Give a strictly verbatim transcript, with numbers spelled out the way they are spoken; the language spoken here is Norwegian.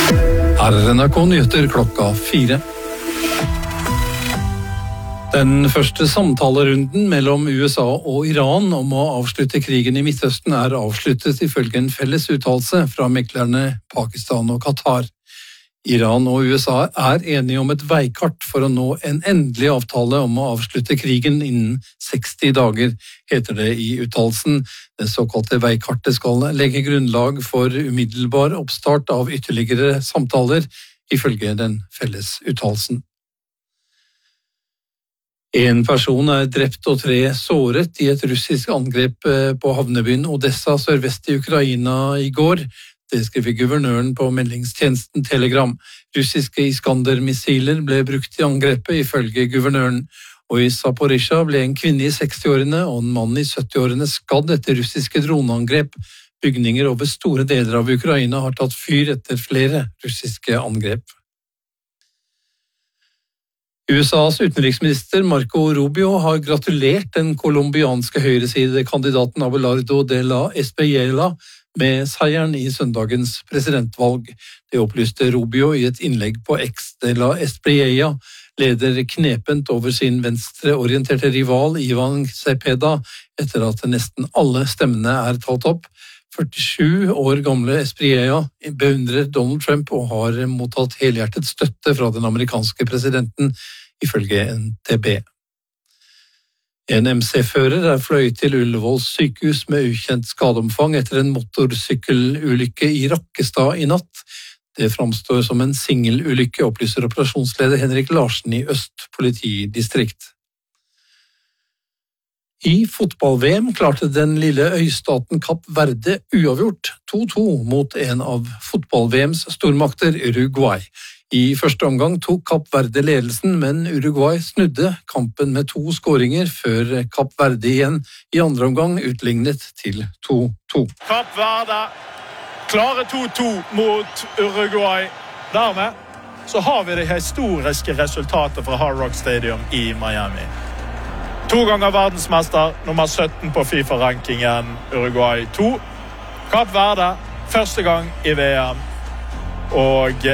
Her er N R K Nyheter klokka fire. Den første samtalerunden mellom U S A og Iran om å avslutte krigen i Midtøsten er avsluttet ifølge en felles uttalelse fra meklerne Pakistan og Qatar. Iran og U S A er enige om et veikart for å nå en endelig avtale om å avslutte krigen innen seksti dager, heter det i uttalelsen. Det såkalte veikartet skal legge grunnlag for umiddelbar oppstart av ytterligere samtaler, ifølge den felles uttalelsen. En person er drept og tre såret i et russisk angrep på havnebyen Odessa sørvest i Ukraina i går. Det skriver guvernøren på meldingstjenesten Telegram. Russiske Iskander-missiler ble brukt i angrepet, ifølge guvernøren. Og i Zaporizjzja ble en kvinne i sekstiårene og en mann i syttiårene skadd etter russiske droneangrep. Bygninger over store deler av Ukraina har tatt fyr etter flere russiske angrep. U S A's utenriksminister Marco Rubio har gratulert den kolumbianske høyresidekandidaten Abelardo de la Espriella med seieren i søndagens presidentvalg. Det opplyste Rubio i et innlegg på X. De la Espriella leder knepent over sin venstreorienterte rival Ivan Cepeda etter at nesten alle stemmene er talt opp. førtisju år gamle Espriella beundrer Donald Trump og har mottatt helhjertet støtte fra den amerikanske presidenten, ifølge N T B. En M C-fører er fløyet til Ullevåls sykehus med ukjent skadeomfang etter en motorsykkelulykke i Rakkestad i natt. Det framstår som en singelulykke, opplyser operasjonsleder Henrik Larsen i Øst politidistrikt. I fotball-V M klarte den lille øystaten Kapp Verde uavgjort to to mot en av fotball-V M's stormakter, Uruguay. I første omgang tok Kapp Verde ledelsen, men Uruguay snudde kampen med to skåringer før Kapp Verde igjen i andre omgang utlignet til to to. Kapp Verde klarer to to mot Uruguay. Dermed så har vi det historiske resultatet fra Hard Rock Stadium i Miami. To ganger verdensmester, nummer sytten på FIFA-rankingen, Uruguay to. Kapp Verde, første gang i V M, og